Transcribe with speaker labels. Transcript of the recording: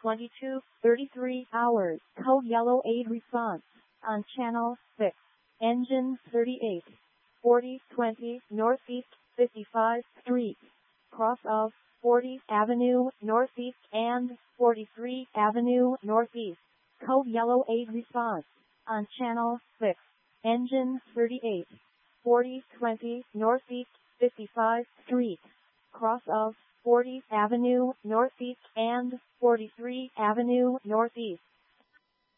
Speaker 1: 22:33 hours. Code yellow aid response on channel 6. Engine 38. 4020 Northeast 55th Street. Cross of 40th Avenue Northeast and 43 Avenue Northeast. Code yellow aid response on channel 6. Engine 38. 4020 Northeast 55th Street. Cross of 40th Avenue Northeast and 43 Avenue Northeast.